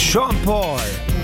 Sean Paul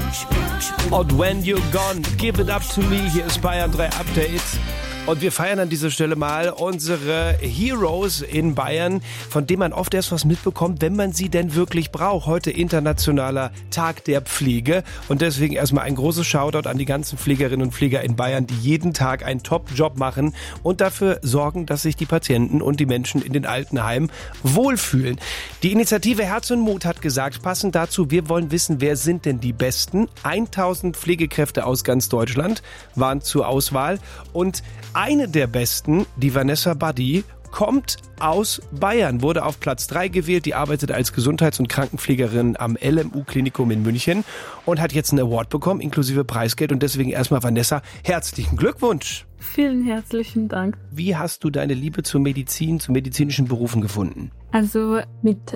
und When You're Gone, Give It Up To Me. Hier ist Bayern 3 Update. Und wir feiern an dieser Stelle mal unsere Heroes in Bayern, von denen man oft erst was mitbekommt, wenn man sie denn wirklich braucht. Heute internationaler Tag der Pflege. Und deswegen erstmal ein großes Shoutout an die ganzen Pflegerinnen und Pfleger in Bayern, die jeden Tag einen Top-Job machen und dafür sorgen, dass sich die Patienten und die Menschen in den Altenheimen wohlfühlen. Die Initiative Herz und Mut hat gesagt, passend dazu, wir wollen wissen, wer sind denn die Besten? 1000 Pflegekräfte aus ganz Deutschland waren zur Auswahl und eine der Besten, die Vanessa Buddy, kommt aus Bayern, wurde auf Platz 3 gewählt. Die arbeitet als Gesundheits- und Krankenpflegerin am LMU-Klinikum in München und hat jetzt einen Award bekommen, inklusive Preisgeld. Und deswegen erstmal, Vanessa, herzlichen Glückwunsch. Vielen herzlichen Dank. Wie hast du deine Liebe zur Medizin, zu medizinischen Berufen gefunden? Also mit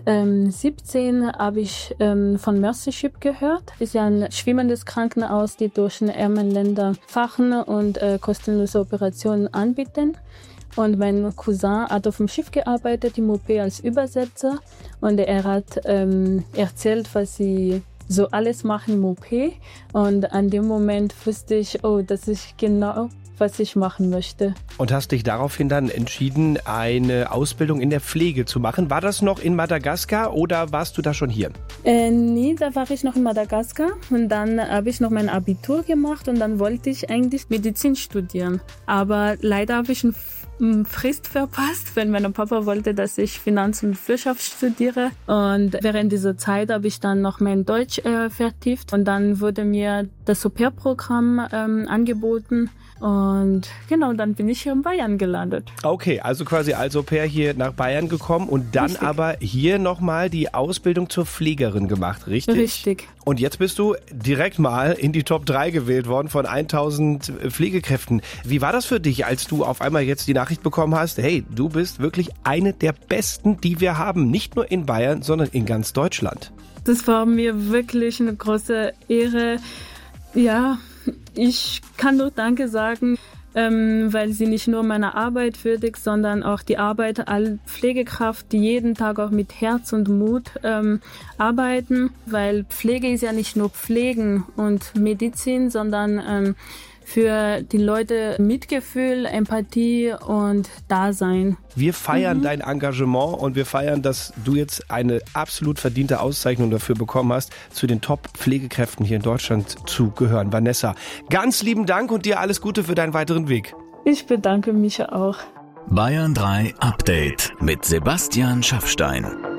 17 habe ich von Mercyship gehört. Das ist ja ein schwimmendes Krankenhaus, die durch den ärmeren Länder fachen und kostenlose Operationen anbieten. Und mein Cousin hat auf dem Schiff gearbeitet, im OP als Übersetzer. Und er hat erzählt, was sie so alles machen im OP. Und an dem Moment wusste ich, das ist genau, was ich machen möchte. Und hast dich daraufhin dann entschieden, eine Ausbildung in der Pflege zu machen. War das noch in Madagaskar oder warst du da schon hier? Nee, da war ich noch in Madagaskar und dann habe ich noch mein Abitur gemacht und dann wollte ich eigentlich Medizin studieren. Aber leider habe ich eine Frist verpasst, weil mein Papa wollte, dass ich Finanz- und Wirtschaft studiere. Und während dieser Zeit habe ich dann noch mein Deutsch vertieft und dann wurde mir das Au-pair-Programm angeboten. Und genau, dann bin ich hier in Bayern gelandet. Okay, also quasi als Au-pair hier nach Bayern gekommen und dann richtig. Aber hier nochmal die Ausbildung zur Pflegerin gemacht, richtig? Richtig. Und jetzt bist du direkt mal in die Top 3 gewählt worden von 1000 Pflegekräften. Wie war das für dich, als du auf einmal jetzt die Nachricht bekommen hast, hey, du bist wirklich eine der Besten, die wir haben, nicht nur in Bayern, sondern in ganz Deutschland? Das war mir wirklich eine große Ehre. Ja, ich kann nur Danke sagen, weil sie nicht nur meine Arbeit würdigt, sondern auch die Arbeit aller Pflegekraft, die jeden Tag auch mit Herz und Mut arbeiten, weil Pflege ist ja nicht nur Pflegen und Medizin, sondern für die Leute Mitgefühl, Empathie und Dasein. Wir feiern dein Engagement und wir feiern, dass du jetzt eine absolut verdiente Auszeichnung dafür bekommen hast, zu den Top-Pflegekräften hier in Deutschland zu gehören. Vanessa, ganz lieben Dank und dir alles Gute für deinen weiteren Weg. Ich bedanke mich auch. Bayern 3 Update mit Sebastian Schaffstein.